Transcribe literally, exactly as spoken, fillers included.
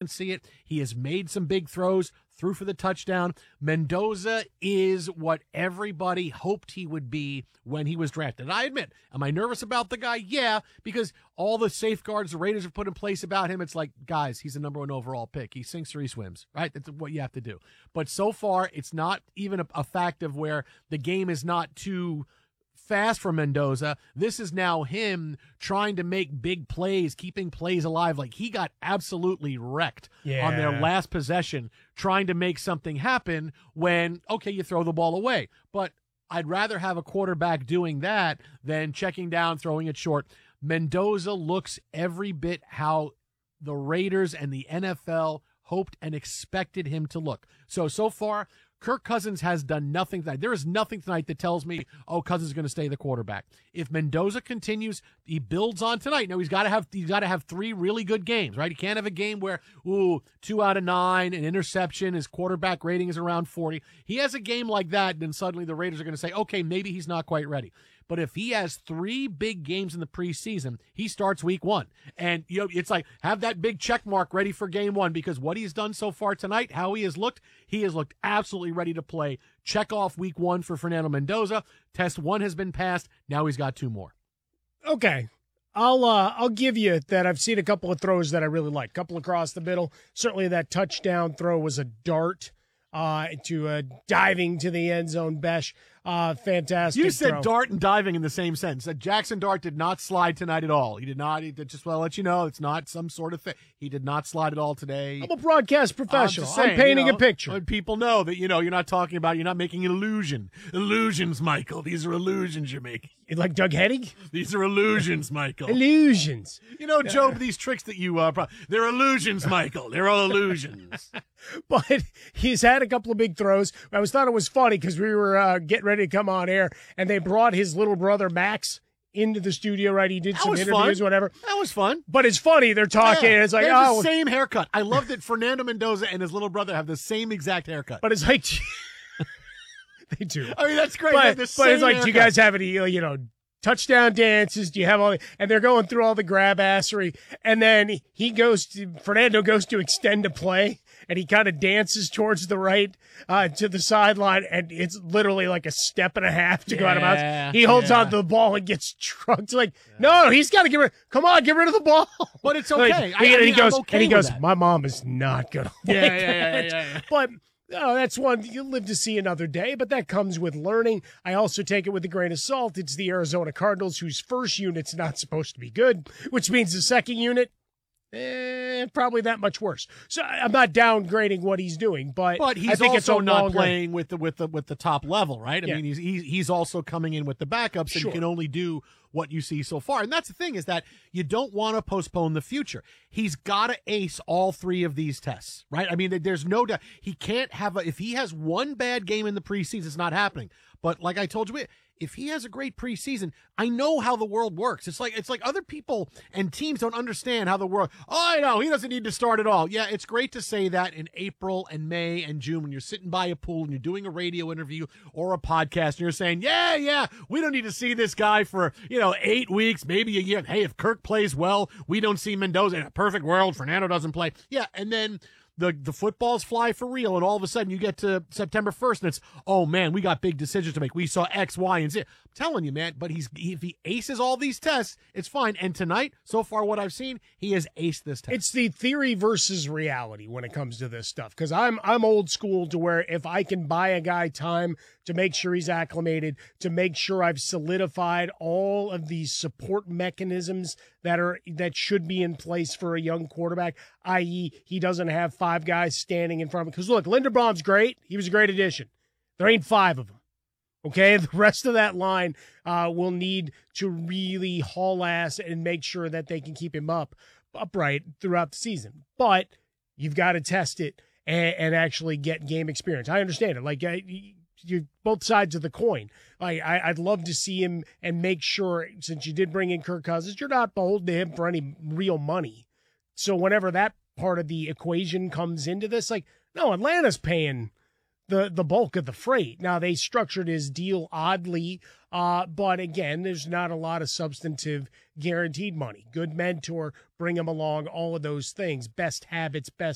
doesn't see it. He has made some big throws, threw for the touchdown. Mendoza is what everybody hoped he would be when he was drafted. And I admit, am I nervous about the guy? Yeah, because all the safeguards the Raiders have put in place about him, it's like, guys, he's a number one overall pick. He sinks or he swims, right? That's what you have to do. But so far, it's not even a, a fact of where the game is not too fast for Mendoza. This is now him trying to make big plays, keeping plays alive. Like, he got absolutely wrecked yeah. on their last possession trying to make something happen when, okay, you throw the ball away. But I'd rather have a quarterback doing that than checking down, throwing it short. Mendoza looks every bit how the Raiders and the N F L hoped and expected him to look. So, so far, Kirk Cousins has done nothing tonight. There is nothing tonight that tells me, oh, Cousins is going to stay the quarterback. If Mendoza continues, he builds on tonight. Now he's got to have he's got to have three really good games, right? He can't have a game where, ooh, two out of nine, an interception, his quarterback rating is around forty. He has a game like that, then suddenly the Raiders are going to say, okay, maybe he's not quite ready. But if he has three big games in the preseason, he starts week one. And you know, it's like, have that big check mark ready for game one, because what he's done so far tonight, how he has looked, he has looked absolutely ready to play. Check off week one for Fernando Mendoza. Test one has been passed. Now he's got two more. Okay. I'll uh, I'll give you that I've seen a couple of throws that I really like. A couple across the middle. Certainly that touchdown throw was a dart uh, to a diving to the end zone. Besh. Uh, fantastic. You said throw. Dart and diving in the same sentence. That Jackson Dart did not slide tonight at all. He did not. He did, just want to let you know, it's not some sort of thing. He did not slide at all today. I'm a broadcast professional. I'm, saying, I'm painting you know, a picture. When people know that, you know, you're not talking about, you're not making an illusion. Illusions, Michael. These are illusions you're making. Like Doug Hennig? These are illusions, Michael. Illusions. You know, Joe, these tricks that you, uh, pro- they're illusions, Michael. They're all illusions. But he's had a couple of big throws. I was thought it was funny because we were uh, getting ready to come on air, and they brought his little brother Max into the studio, right? He did that some was interviews, fun. whatever. That was fun. But it's funny. They're talking. Yeah, And it's like, they have oh. the same haircut. I love that Fernando Mendoza and his little brother have the same exact haircut. But it's like, they do. I mean, that's great. But, but but it's like, haircut. Do you guys have any, you know, touchdown dances? Do you have all the, and they're going through all the grab assery, and then he goes to, Fernando goes to extend a play, and he kind of dances towards the right, uh, to the sideline, and it's literally like a step and a half to yeah, go out of bounds. He holds yeah. on to the ball and gets trucked. Like, yeah. no, he's got to get rid, come on, get rid of the ball. But it's okay. Like, I, and I mean, he goes, okay and he goes, that. my mom is not going to like yeah, yeah, yeah, yeah, yeah. But, oh, that's one you'll live to see another day, but that comes with learning. I also take it with a grain of salt. It's the Arizona Cardinals, whose first unit's not supposed to be good, which means the second unit, eh, probably that much worse. So I'm not downgrading what he's doing, but, but he's I think also it's not longer, playing with the with the with the top level, right? I yeah. mean, he's, he's he's also coming in with the backups, and sure. you can only do what you see so far. And that's the thing, is that you don't want to postpone the future. He's got to ace all three of these tests, right? I mean, there's no doubt. He can't have a, if he has one bad game in the preseason, it's not happening. But like I told you, if he has a great preseason, I know how the world works. It's like it's like other people and teams don't understand how the world, oh, I know, he doesn't need to start at all. Yeah, it's great to say that in April and May and June when you're sitting by a pool and you're doing a radio interview or a podcast and you're saying, yeah, yeah, we don't need to see this guy for, you know, eight weeks, maybe a year. Hey, if Kirk plays well, we don't see Mendoza. In a perfect world, Fernando doesn't play. Yeah, and then the the footballs fly for real, and all of a sudden you get to September first, and it's, oh, man, we got big decisions to make. We saw X, Y, and Z. I'm telling you, man, but he's if he aces all these tests, it's fine. And tonight, so far what I've seen, he has aced this test. It's the theory versus reality when it comes to this stuff, because I'm, I'm old school to where if I can buy a guy time to make sure he's acclimated, to make sure I've solidified all of these support mechanisms that are that should be in place for a young quarterback, that is he doesn't have five guys standing in front of him. Because, look, Linderbaum's great. He was a great addition. There ain't five of them. Okay? The rest of that line uh, will need to really haul ass and make sure that they can keep him up upright throughout the season. But you've got to test it and, and actually get game experience. I understand it. Like, I, you're both sides of the coin. Like, I, I'd love to see him and make sure, since you did bring in Kirk Cousins, you're not beholden to him for any real money. So whenever that part of the equation comes into this, like, no, Atlanta's paying the the bulk of the freight. Now, they structured his deal oddly, uh, but again, there's not a lot of substantive guaranteed money. Good mentor, bring him along, all of those things. Best habits, best